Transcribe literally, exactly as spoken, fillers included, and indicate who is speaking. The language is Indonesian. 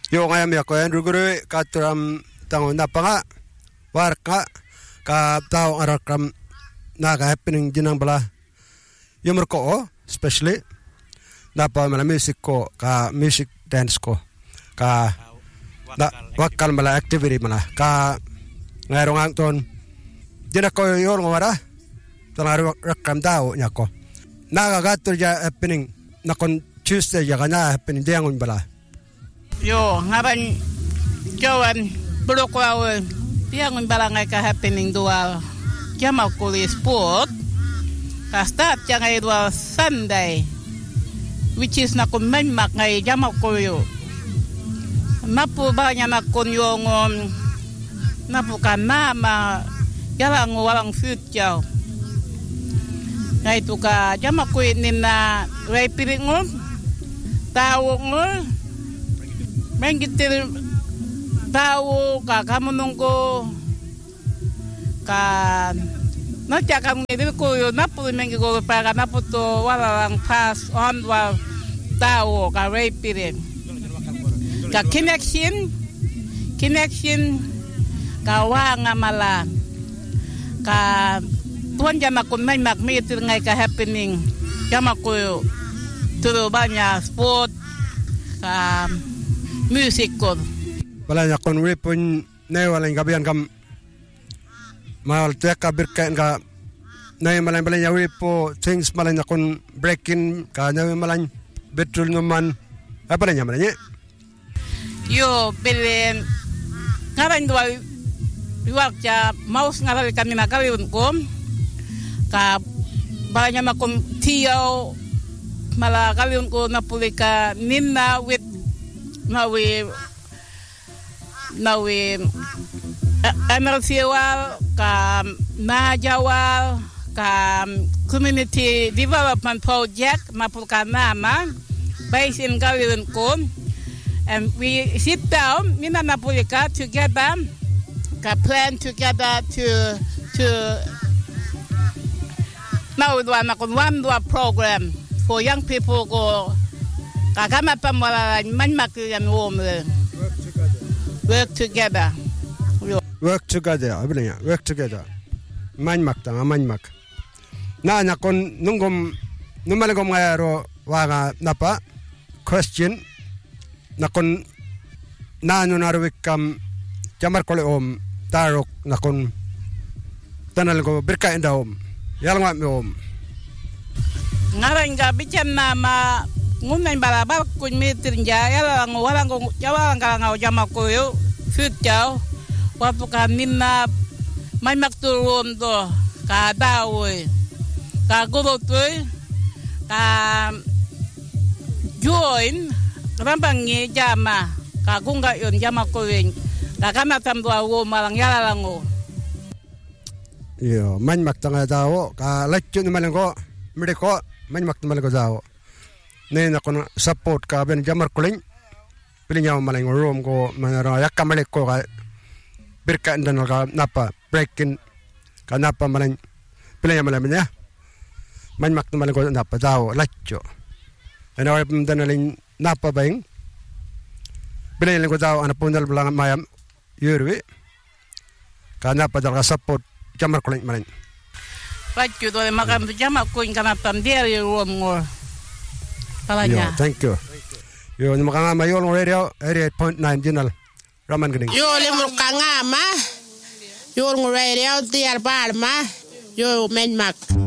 Speaker 1: Yo ngayam ya ko Andrew guru katram tangon napanga warka ka tao arakram naga happening jinang bala yumur ko especially napa mala music ko ka music dance ko ka na wakal mala activity mala ka ngairong angton jina ko yor ngora tangaru rakam tao nyako naga gatur ja happening nakon Tuesday ya kana happening diangon bala
Speaker 2: yo ngaban jawan bulokwa diangon bala ngai ka happening dual jama ko sport ka start yang ngai dual Sunday which is na kun men mak ngai jama ko yo napu banya na kun yo ngom napu kana ma yalang walang future ngai tu ka jama ko nina rei piringum tao ngol mengitir tao ka kamu nungko ka nanti akan ngedil ko yo napu mengi ko para napu to walang pass on wa tao ka rei piring ka connection connection ka wanga mala ka tuan jama ko mai mak mitir ngai ka happening jama ko yo tudo banyak sport ka music ko
Speaker 1: balanya kon wepun ne walang gabian kam mal teka birkan ka ne malang balanya wepo things malanya kon breaking ka ne malang betul numan apa balanya malanya
Speaker 2: yo belen ngaran dua luar ja maus ngaran kami nakali unkom ka balanya makom tio mala kali unko napulika ninna with nawi nawi emersiwal ka najawal ka community development project mapulka nama based in Kaliunkum and we sit down mina napulika together ka plan together to to now we want to one do a program for young people go kakama pamala manmak yan wom work together
Speaker 1: work together abulanya work together manmak ta manmak na nya kon nungom numalagom ngayaro waga napa question na kon na no narwikam jamar kole om tarok na kon tanal go berka enda om yalma me om
Speaker 2: ngaran ga bican nama ngunai balabal kun mitir jaya lang walang ko jawalang kalang jama ko yo fit jaw wapu kanina may makturum do ka dawoy ka gulotoy ka join rambangi jama ka gunga yon jama ko wen ka kamatam do wo malang yala lango
Speaker 1: yo man maktanga dawo ka lecture malang ko mediko man maktamal ko dawo ne na kono support ka ben jamar kuling pilinya malang room ko manara yakamale ko ka berka ndan ka napa breaking ka napa malang pilinya malang ya man maktamal ko napa dawo lecture ana wa ndan ling napa bang pilinya ko dawo ana punal blang mayam yurwi ka napa dal support jamar kuling malang
Speaker 2: Pacu dole makam jama ko ingkana pandiar room ngor palanya.
Speaker 1: Yo, thank you. Yo, ni makanga mayon radio eighty-eight point nine Jinal. Raman Gening.
Speaker 3: Yo, limur kanga ma. Yo, radio tiar palma. Yo, menmak.